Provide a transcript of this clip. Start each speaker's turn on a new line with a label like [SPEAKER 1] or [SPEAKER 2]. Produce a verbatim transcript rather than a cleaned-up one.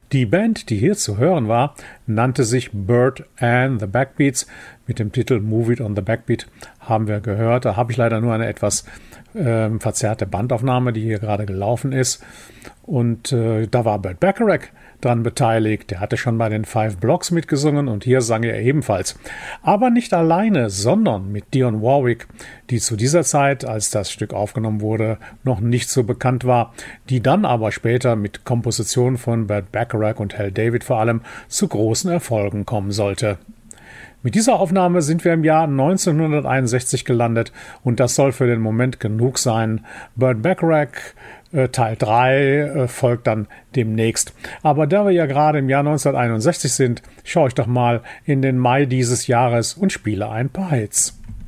[SPEAKER 1] Die Band, die hier zu hören war, nannte sich Bert and the Backbeats. Mit dem Titel Move It on the Backbeat haben wir gehört. Da habe ich leider nur eine etwas äh, verzerrte Bandaufnahme, die hier gerade gelaufen ist. Und äh, da war Burt Bacharach dran beteiligt. Der hatte schon bei den Five Blocks mitgesungen und hier sang er ebenfalls. Aber nicht alleine, sondern mit Dionne Warwick, die zu dieser Zeit, als das Stück aufgenommen wurde, noch nicht so bekannt war, die dann aber später mit Kompositionen von Burt Bacharach und Hal David vor allem zu großen Erfolgen kommen sollte. Mit dieser Aufnahme sind wir im Jahr neunzehnhunderteinundsechzig gelandet und das soll für den Moment genug sein. Burt Bacharach äh, Teil drei äh, folgt dann demnächst. Aber da wir ja gerade im Jahr neunzehnhunderteinundsechzig sind, schaue ich doch mal in den Mai dieses Jahres und spiele ein paar Hits.